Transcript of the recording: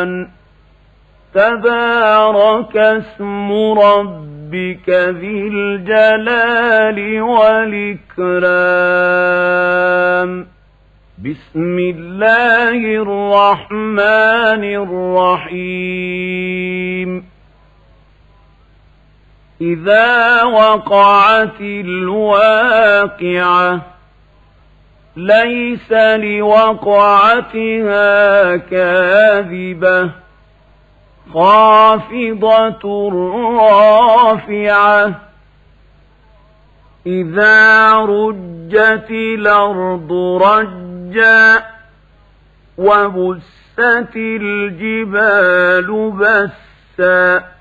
تبارك اسم ربك ذي الجلال والإكرام بسم الله الرحمن الرحيم إذا وقعت الواقعة ليس لوقعتها كاذبة خافضة رافعة إذا رجت الأرض رجا وبست الجبال بسا